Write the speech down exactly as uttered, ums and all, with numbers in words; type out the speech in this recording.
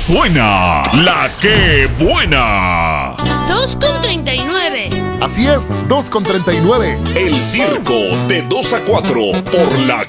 suena la que buena. dos con treinta y nueve. Así es, dos con treinta y nueve. El circo de dos a cuatro por la